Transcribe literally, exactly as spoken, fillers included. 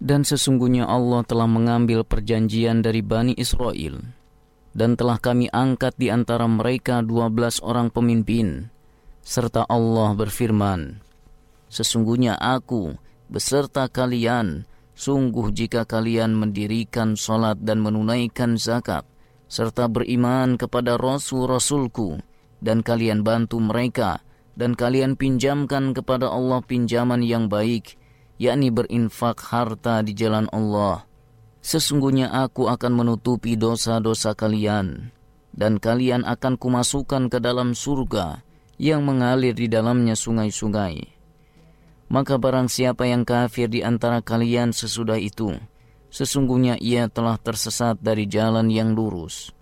Dan sesungguhnya Allah telah mengambil perjanjian dari Bani Israel, dan telah kami angkat di antara mereka dua belas orang pemimpin, serta Allah berfirman, sesungguhnya aku beserta kalian, sungguh jika kalian mendirikan salat dan menunaikan zakat, serta beriman kepada Rasul-Rasulku, dan kalian bantu mereka, dan kalian pinjamkan kepada Allah pinjaman yang baik, yakni berinfak harta di jalan Allah, sesungguhnya aku akan menutupi dosa-dosa kalian, dan kalian akan kumasukkan ke dalam surga yang mengalir di dalamnya sungai-sungai. Maka barang siapa yang kafir di antara kalian sesudah itu, sesungguhnya ia telah tersesat dari jalan yang lurus.